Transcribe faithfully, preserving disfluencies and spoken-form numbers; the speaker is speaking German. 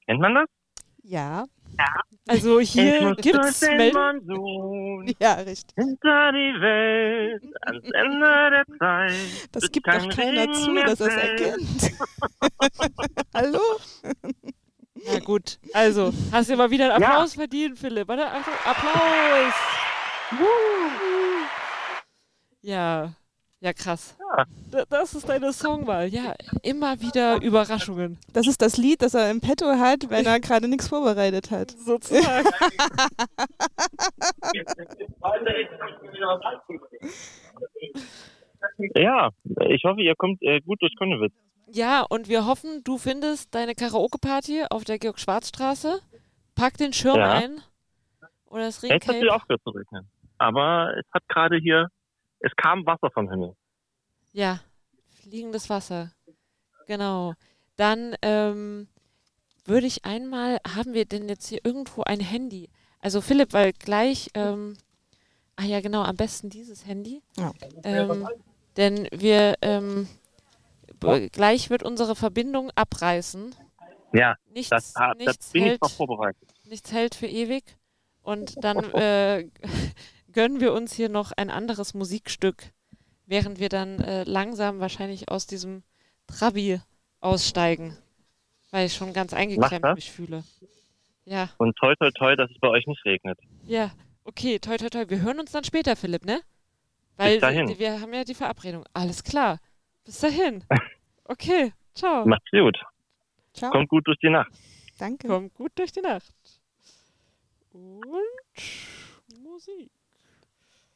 Kennt man das? Ja. Ja. Also Ich hier muss gibt's durch den Meldungen. Monsun, Ja, richtig. hinter die Welt, ans Ende der Zeit, Das bis gibt doch kein keiner Regen zu, mehr dass er es fällt. erkennt. Hallo? Na gut, also, hast du mal wieder einen Ja. Applaus verdient, Philipp. Warte, Achtung, Applaus! Ja, ja, krass. Ja. D- Das ist deine Songwahl. Ja, immer wieder Überraschungen. Das ist das Lied, das er im Petto hat, wenn er gerade nichts vorbereitet hat. Sozusagen. Ja, ich hoffe, ihr kommt äh, gut durch Konnewitz. Ja, und wir hoffen, du findest deine Karaoke-Party auf der Georg-Schwarz-Straße. Pack den Schirm Ja. ein. Oder das Jetzt hat Regencape. sie aufgehört zu regnen. Aber es hat gerade hier, es kam Wasser vom Himmel. Ja, fliegendes Wasser. Genau. Dann ähm, würde ich einmal, haben wir denn jetzt hier irgendwo ein Handy? Also Philipp, weil gleich, ähm, ah ja genau, am besten dieses Handy. Ja. Ähm, denn wir, ähm, b- gleich wird unsere Verbindung abreißen. Ja, Nichts, das, hat- das nichts, bin ich hält, noch vorbereitet. nichts hält für ewig. Und dann äh, gönnen wir uns hier noch ein anderes Musikstück, während wir dann äh, langsam wahrscheinlich aus diesem Trabi aussteigen, weil ich schon ganz eingeklemmt das. mich fühle. Ja, Und toi, toi, toi, dass es bei euch nicht regnet. ja, okay, toi, toi, toi. Wir hören uns dann später, Philipp, ne? Weil dahin. die- wir haben ja die Verabredung. Alles klar. Bis dahin. Okay, ciao. Macht's gut. Ciao. Kommt gut durch die Nacht. Danke. Kommt gut durch die Nacht. Und Musik.